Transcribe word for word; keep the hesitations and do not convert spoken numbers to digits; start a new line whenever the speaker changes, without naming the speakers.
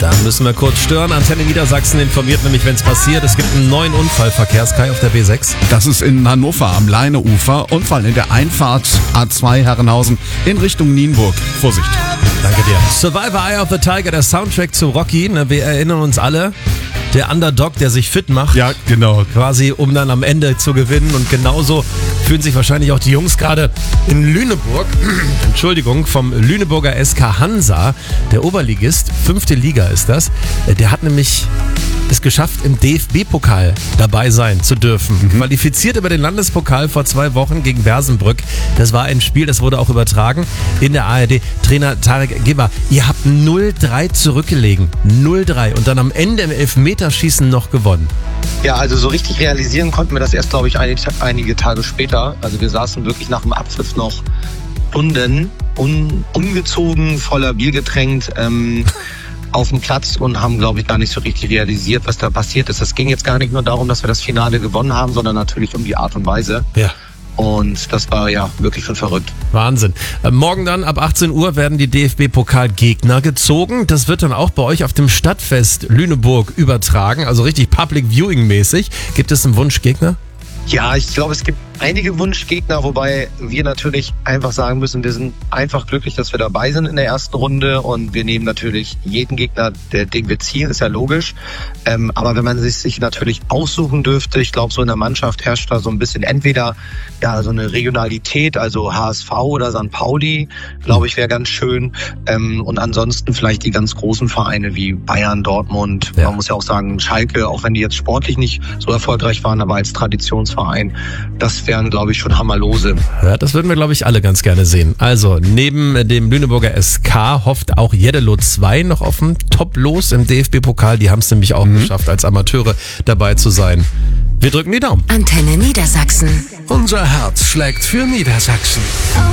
Da müssen wir kurz stören. Antenne Niedersachsen informiert nämlich, wenn es passiert. Es gibt einen neuen Unfall, Verkehrskai auf der B sechs.
Das ist in Hannover am Leineufer. Unfall in der Einfahrt A zwei Herrenhausen in Richtung Nienburg. Vorsicht.
Danke dir. Survivor Eye of the Tiger, der Soundtrack zu Rocky. Ne, wir erinnern uns alle. Der Underdog, der sich fit macht.
Ja, genau.
Quasi, um dann am Ende zu gewinnen. Und genauso fühlen sich wahrscheinlich auch die Jungs gerade in Lüneburg. Entschuldigung, vom Lüneburger S K Hansa. Der Oberligist, fünfte Liga ist das. Der hat nämlich es geschafft, im D F B-Pokal dabei sein zu dürfen. Mhm. Qualifiziert über den Landespokal vor zwei Wochen gegen Bersenbrück. Das war ein Spiel, das wurde auch übertragen in der A R D. Trainer Tarek Geber, ihr habt null drei zurückgelegen. null drei. Und dann am Ende im Elfmeterschießen noch gewonnen.
Ja, also so richtig realisieren konnten wir das erst, glaube ich, einige, einige Tage später. Also wir saßen wirklich nach dem Abpfiff noch Stunden un, ungezogen, voller Bier getränkt, ähm, auf dem Platz und haben, glaube ich, gar nicht so richtig realisiert, was da passiert ist. Es ging jetzt gar nicht nur darum, dass wir das Finale gewonnen haben, sondern natürlich um die Art und Weise.
Ja.
Und das war ja wirklich schon verrückt.
Wahnsinn. Äh, morgen dann ab achtzehn Uhr werden die D F B-Pokalgegner gezogen. Das wird dann auch bei euch auf dem Stadtfest Lüneburg übertragen, also richtig Public Viewing mäßig. Gibt es einen Wunschgegner?
Ja, ich glaube, es gibt einige Wunschgegner, wobei wir natürlich einfach sagen müssen, wir sind einfach glücklich, dass wir dabei sind in der ersten Runde und wir nehmen natürlich jeden Gegner, der, den wir ziehen, ist ja logisch. Ähm, aber wenn man sich, sich natürlich aussuchen dürfte, ich glaube, so in der Mannschaft herrscht da so ein bisschen entweder ja so eine Regionalität, also H S V oder Sankt Pauli, glaube ich, wäre ganz schön. Ähm, und ansonsten vielleicht die ganz großen Vereine wie Bayern, Dortmund. Ja. Man muss ja auch sagen, Schalke, auch wenn die jetzt sportlich nicht so erfolgreich waren, aber als Traditionsverein, das wären, glaube ich, schon Hammerlose.
Ja, das würden wir, glaube ich, alle ganz gerne sehen. Also, neben dem Lüneburger S K hofft auch Jeddelo zwei noch auf ein Top-Los im D F B-Pokal. Die haben es nämlich auch mhm. geschafft, als Amateure dabei zu sein. Wir drücken die Daumen.
Antenne Niedersachsen.
Unser Herz schlägt für Niedersachsen.